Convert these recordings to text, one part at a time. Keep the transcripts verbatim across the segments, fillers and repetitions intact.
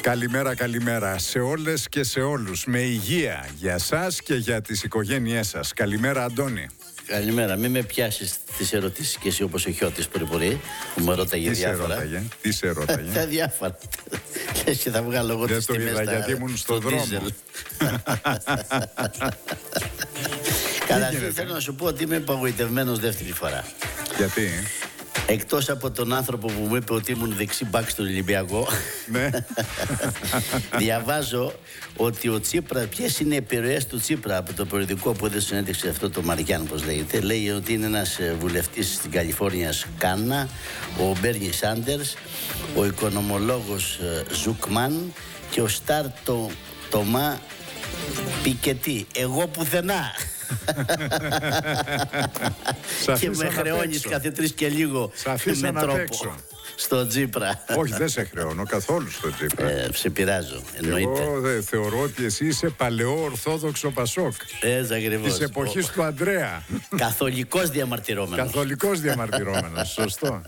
Καλημέρα, καλημέρα σε όλες και σε όλους. Με υγεία για σας και για τις οικογένειές σας. Καλημέρα, Αντώνη. Καλημέρα. Μην με πιάσεις τις ερωτήσεις και εσύ όπως ο Χιώτης πριν πολύ, που με ρώταγε διάφορα. Ρώταγε, τι σε ρώταγε. Τα διάφορα. Λες και θα βγάλω εγώ τις τιμές. Δεν το είδα γιατί ήμουν στο δρόμο. Καταρχήν θέλω να σου πω ότι είμαι απογοητευμένος δεύτερη φορά. Γιατί? Εκτός από τον άνθρωπο που μου είπε ότι ήμουν δεξί μπακ στον Ολυμπιακό, ναι. Διαβάζω ότι ο Τσίπρα, ποιες είναι οι επιρροές του Τσίπρα από το περιοδικό που έδωσε συνέντευξη αυτό το Μαριάν, πώς λέγεται. Λέει ότι είναι ένας βουλευτής στην Καλιφόρνια, Κάνα, ο Μπέρνι Σάντερς, ο οικονομολόγος Ζουκμάν και ο Σταρ το, Τομά Πικετή. Εγώ πουθενά. Και με χρεώνεις κάθε τρεις και λίγο με τρόπο στο Τσίπρα. Όχι, δεν σε χρεώνω καθόλου στο Τσίπρα. ε, Σε πειράζω, εννοείται. Εγώ δε, θεωρώ ότι εσύ είσαι παλαιό ορθόδοξο Πασόκ. Έτσι ακριβώς. Της εποχής του Ανδρέα. Καθολικός διαμαρτυρόμενος. Καθολικός διαμαρτυρόμενος, σωστό.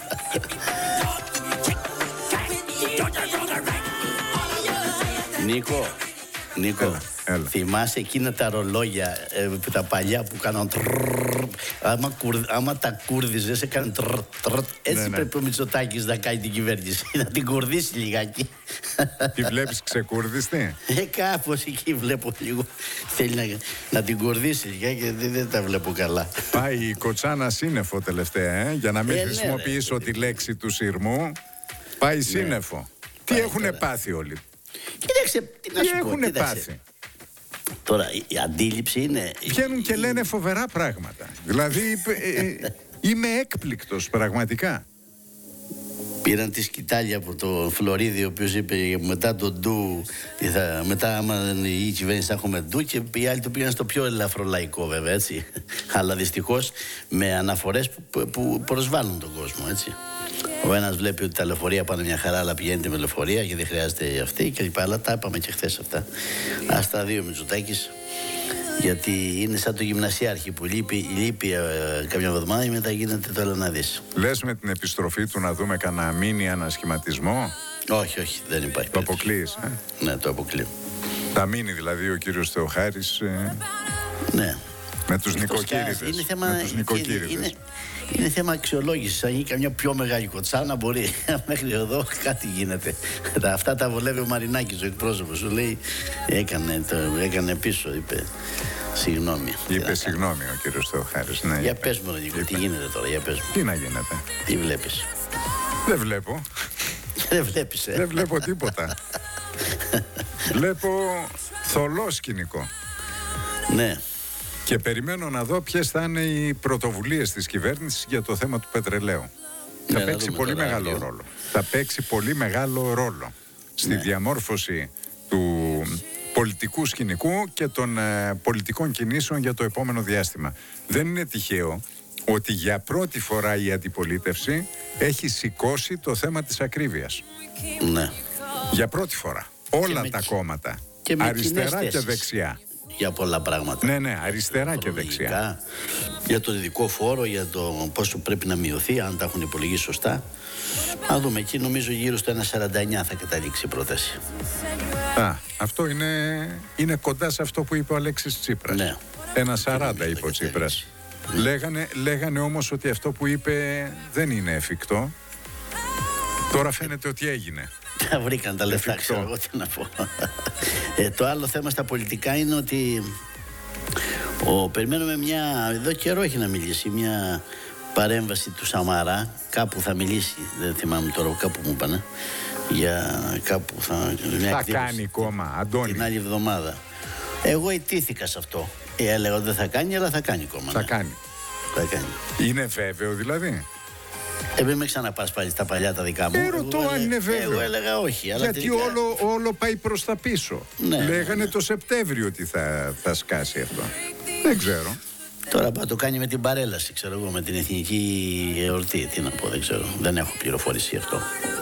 Νίκο, Νίκο, έλα, έλα. Θυμάσαι εκείνα τα ρολόγια ε, τα παλιά που κάναν τρρρρρ, άμα, κουρ, άμα τα κούρδιζες έκαναν τρρρρ, τρρρρ, έτσι ναι, ναι. Πρέπει ο Μητσοτάκης να κάνει την κυβέρνηση, να την κουρδίσει λιγάκι. Τη βλέπεις ξεκούρδιστη? Ε, κάπως εκεί βλέπω λίγο. Θέλει να, να την κουρδίσει λιγάκι και δεν, δεν τα βλέπω καλά. Πάει η κοτσάνα σύννεφο τελευταία, ε, για να μην ε, χρησιμοποιήσω ναι, τη λέξη του σειρμού. Πάει ναι. Σύννεφο. Τι πάει, έχουνε τώρα. Πάθει όλοι? Κοίταξε, τι να τι σου πω, έχουνε πάθει? Τώρα η αντίληψη είναι... Βγαίνουν και λένε φοβερά πράγματα. Δηλαδή ε, είμαι έκπληκτος πραγματικά. Πήραν τη σκητάλη από το Φλωρίδη, ο οποίος είπε μετά τον ντου, θα, μετά άμα η κυβέρνηση θα έχουμε ντου, και οι άλλοι το πήγαν στο πιο ελαφρολαϊκό βέβαια, έτσι. Αλλά δυστυχώς με αναφορές που, που προσβάλλουν τον κόσμο, έτσι. Ο ένας βλέπει ότι τα λεωφορεία πάνε μια χαρά, αλλά πηγαίνετε με λεωφορεία και δεν χρειάζεται αυτή και λοιπά. Αλλά τα είπαμε και χθες αυτά. Ας τα δύο Μητσοτάκης. Γιατί είναι σαν το γυμνασιάρχη που λείπει, λείπει ε, κάποια εβδομάδα και μετά γίνεται το άλλο να δεις. Λες με την επιστροφή του να δούμε κανένα μίνι ανασχηματισμό? Όχι, όχι, δεν υπάρχει. Το αποκλείεις, ε? Ναι, το αποκλείω. Θα μείνει δηλαδή ο κύριος Θεοχάρης ε... ναι. με τους νοικοκύριδες. Είναι θέμα, με τους νοικοκύριδες. Είναι, είναι θέμα αξιολόγησης. Αν γίνει καμιά πιο μεγάλη κοτσάνα, μπορεί μέχρι εδώ κάτι γίνεται. Αυτά τα βολεύει ο Μαρινάκης, ο εκπρόσωπος. Σου λέει, έκανε, το, έκανε πίσω, είπε. Συγγνώμη. Είπε συγγνώμη ο κύριος Θεοχάρης. Ναι, για πες μου, Νίκο, τι γίνεται τώρα, για πες μου. Τι να γίνεται? Τι βλέπεις? Δεν βλέπω. Δεν βλέπεις, ε. Δεν βλέπω τίποτα. Βλέπω θολό σκηνικό. Ναι. Και περιμένω να δω ποιες θα είναι οι πρωτοβουλίες της κυβέρνησης για το θέμα του πετρελαίου. Ναι, θα παίξει πολύ μεγάλο άδειο. ρόλο. Θα παίξει πολύ μεγάλο ρόλο στη ναι. διαμόρφωση του πολιτικού σκηνικού και των ε, πολιτικών κινήσεων για το επόμενο διάστημα. Δεν είναι τυχαίο ότι για πρώτη φορά η αντιπολίτευση έχει σηκώσει το θέμα της ακρίβειας. Ναι. Για πρώτη φορά. Όλα τα με... κόμματα. Και αριστερά και δεξιά. Για πολλά πράγματα. Ναι, ναι, αριστερά και δεξιά. Για το ειδικό φόρο, για το πόσο πρέπει να μειωθεί, αν τα έχουν υπολογίσει σωστά. Να δούμε, εκεί νομίζω γύρω στο ένα σαράντα εννιά θα καταλήξει η πρόταση. Α, αυτό είναι, είναι κοντά σε αυτό που είπε ο Αλέξης Τσίπρας. Ναι. ένα σαράντα είπε ο Τσίπρας. Ναι. Λέγανε, λέγανε όμως ότι αυτό που είπε δεν είναι εφικτό. Τώρα φαίνεται ότι έγινε. Τα βρήκαν τα λεφτά, ξέρω εγώ τι να πω. ε, το άλλο θέμα στα πολιτικά είναι ότι ο, περιμένουμε μια, εδώ καιρό έχει να μιλήσει, μια παρέμβαση του Σαμαρά, κάπου θα μιλήσει, δεν θυμάμαι τώρα, κάπου μου είπανε, για κάπου θα... Θα κάνει κόμμα, Αντώνη. Την άλλη εβδομάδα. Εγώ ετήθηκα σε αυτό. Ε, έλεγα ότι δεν θα κάνει, αλλά θα κάνει κόμμα. Θα ναι. κάνει. Θα κάνει. Είναι βέβαιο δηλαδή? Ε, μην με ξαναπάς πάλι στα παλιά τα δικά μου. Ε, ρωτώ αν είναι βέβαιο. Εγώ έλεγα όχι. Αλλά γιατί τελικά... όλο, όλο πάει προς τα πίσω. Ναι, λέγανε ναι. το Σεπτέμβριο ότι θα, θα σκάσει αυτό. Δεν ξέρω. Τώρα θα το κάνει με την παρέλαση, ξέρω εγώ, με την εθνική εορτή. Τι να πω, δεν ξέρω. Δεν έχω πληροφορήσει γι' αυτό.